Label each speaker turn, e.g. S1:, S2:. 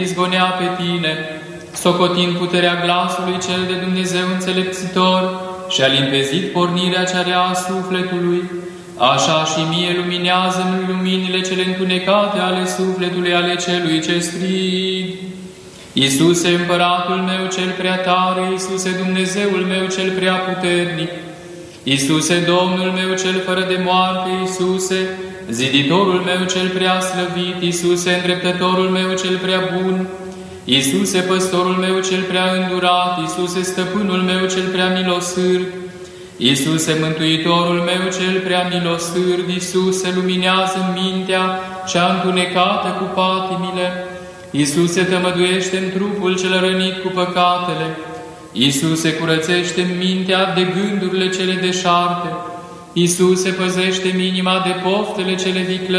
S1: izgonea pe tine, socotind puterea glasului cel de Dumnezeu înțelepțitor și a limpezit pornirea cea rea a sufletului, așa și mie luminează-mi luminile cele întunecate ale sufletului ale celui ce strig. Iisuse, Împăratul meu cel prea tare, Iisuse, Dumnezeul meu cel prea puternic, Iisuse, Domnul meu cel fără de moarte, Iisuse, Ziditorul meu cel prea slăvit, Iisuse, Îndreptătorul meu cel prea bun, Iisuse, Păstorul meu cel prea îndurat, Iisuse, Stăpânul meu cel prea milosârd, Iisuse, Mântuitorul meu cel prea milosârd, Iisuse, luminează mintea cea întunecată cu patimile, Iisuse, tămăduiește-mi trupul cel rănit cu păcatele, Iisuse, curățește-mi mintea de gândurile cele deșarte, Iisuse, păzește-mi inima de poftele cele viclene,